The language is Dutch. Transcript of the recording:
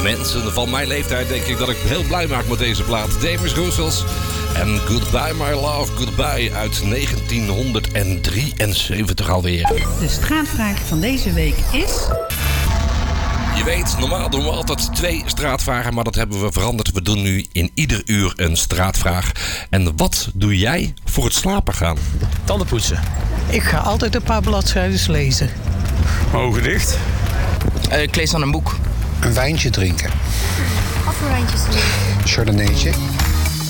mensen van mijn leeftijd denk ik dat ik heel blij maak met deze plaat. Davis Roussos en Goodbye My Love, Goodbye uit 1973 alweer. De straatvraag van deze week is... Je weet, normaal doen we altijd 2 straatvragen, maar dat hebben we veranderd. We doen nu in ieder uur een straatvraag. En wat doe jij voor het slapen gaan? Tanden poetsen. Ik ga altijd een paar bladzijden lezen. Ogen dicht. Ik lees dan een boek. Een wijntje drinken. Wat voor wijntjes drinken? Chardonnaytje.